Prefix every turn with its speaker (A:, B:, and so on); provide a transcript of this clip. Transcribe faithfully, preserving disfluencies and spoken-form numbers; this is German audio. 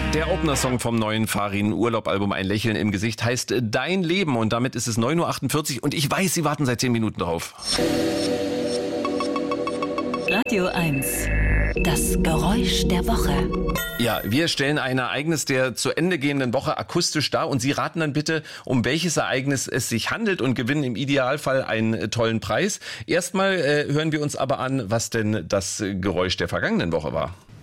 A: Der Opener-Song vom neuen Farin Urlaub-Album Ein Lächeln im Gesicht heißt Dein Leben und damit ist es neun Uhr achtundvierzig und ich weiß, Sie warten seit zehn Minuten drauf.
B: Radio eins. Das Geräusch der Woche.
A: Ja, wir stellen ein Ereignis der zu Ende gehenden Woche akustisch dar und Sie raten dann bitte, um welches Ereignis es sich handelt und gewinnen im Idealfall einen tollen Preis. Erstmal äh, hören wir uns aber an, was denn das Geräusch der vergangenen Woche war.